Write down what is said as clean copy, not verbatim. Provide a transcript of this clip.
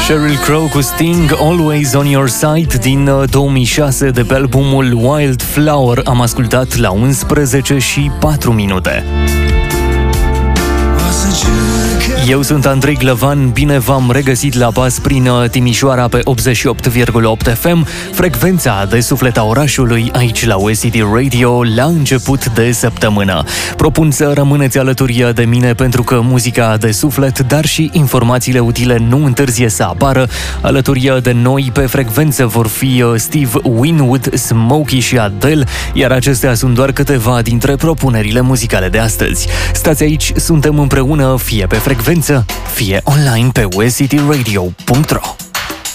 Sheryl Crow cu Sting, Always on Your Side, din 2006, de pe albumul Wildflower. Am ascultat la 11 și 4 minute. Eu sunt Andrei Glăvan, bine v-am regăsit la pas prin Timișoara pe 88,8 FM, frecvența de suflet a orașului, aici la USCT Radio, la început de săptămână. Propun să rămâneți alături de mine pentru că muzica de suflet, dar și informațiile utile nu întârzie să apară. Alături de noi pe frecvență vor fi Steve Winwood, Smokey și Adele, iar acestea sunt doar câteva dintre propunerile muzicale de astăzi. Stați aici, suntem împreună, fie pe frecvență, fie online pe usctradio.ro.